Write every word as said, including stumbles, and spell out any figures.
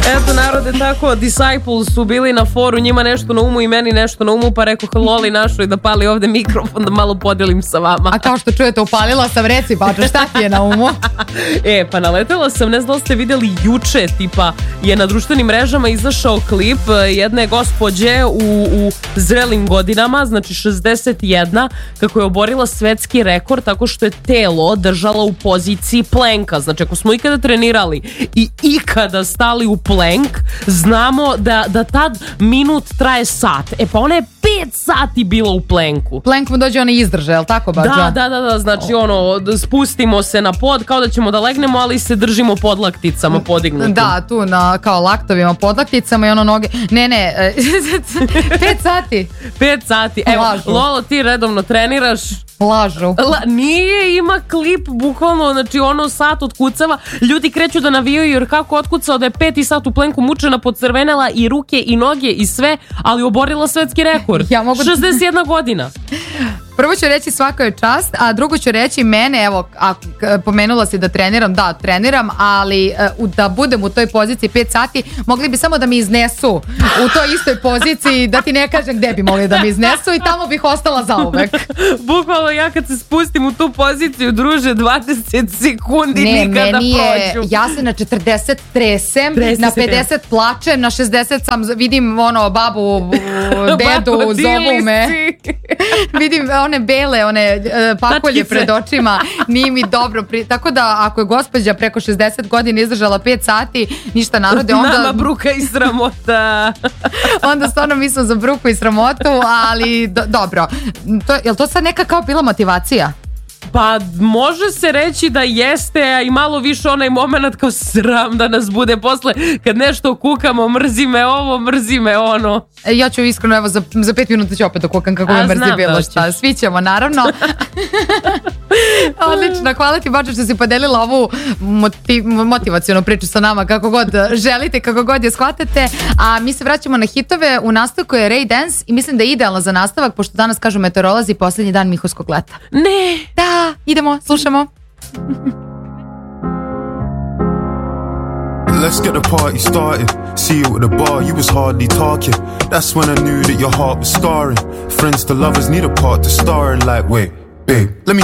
Eto, narode, tako, Disciples su bili na foru, njima nešto na umu i meni nešto na umu, pa rekao Loli našoj da pali ovde mikrofon da malo podelim sa vama. A kao što čujete, upalila sam, reci, Bača, šta ti je na umu? E, pa naletela sam, ne znam da ste videli juče, tipa, je na društvenim mrežama izašao klip jedne gospođe u, u zrelim godinama, znači šezdeset jedna, kako je oborila svetski rekord tako što je telo držala u poziciji plenka. Znači, ako smo ikada trenirali i ikada stali u plank, znamo da, da tad minut traje sat. E pa ona je pet sati bila u plenku. Plank mu dođe ona izdrže, jel tako, Bađa? Da, da, da, da, znači oh. ono, spustimo se na pod kao da ćemo da legnemo, ali se držimo pod lakticama podignutim. Da, tu na kao laktovima pod lakticama i ono noge. Ne, ne, pet sati. Pet sati. Evo, Lažu. Lolo, ti redovno treniraš. Lažu. La, nije, ima klip bukvalno, znači ono sat otkucava, ljudi kreću da navijaju jer kako otkucao da je peti sat u plenku mučena, podcrvenela i ruke i noge i sve, ali oborila svetski rekord. Ja mogu... šezdeset jedna godina. Prvo ću reći svaka je čast, a drugo ću reći mene, evo, a, pomenula si da treniram, da, treniram, ali uh, da budem u toj poziciji pet sati, mogli bi samo da mi iznesu u toj istoj poziciji, da ti ne kažem gde bi mogli da mi iznesu i tamo bih ostala zauvek. Bukvalno ja kad se spustim u tu poziciju, druže, dvadeset sekundi ne, nikada meni je, prođu. Ja se na četrdeset tresem, Tresi na pedeset plačem, na šezdeset sam, vidim ono, babu, dedu, Babo, zovu me. Vidim one bele, one uh, pakolje pred očima, nije mi dobro. Pri... Tako da ako je gospođa preko šezdeset godina izdržala pet sati, ništa narode, onda... Nama bruka i sramota. Onda stvarno mislim za bruku i sramotu, ali do, dobro. To, je li to sad neka kao bila motivacija? Pa može se reći da jeste, a i malo više onaj moment kao sram da nas bude posle kad nešto kukamo, mrzi me ovo, mrzi me ono. E, ja ću iskreno, evo za, za pet minuta ću opet da kukam kako me mrzi bilo šta. Svi ćemo, naravno. Odlično, hvala ti Bača što si podelila ovu motiv, motivacijonu priču sa nama kako god želite, kako god je shvatate. A mi se vraćamo na hitove, u nastavku je Ray Dance i mislim da je idealno za nastavak, pošto danas kažu meteorolozi posljednji dan Mihorskog leta. Ne! Da, idemo, slušamo. Let's get the party started. See you at the bar, you was hardly talking. That's when I knew that your heart was scarring. Friends to lovers need a part to star in, like, wait, babe, let me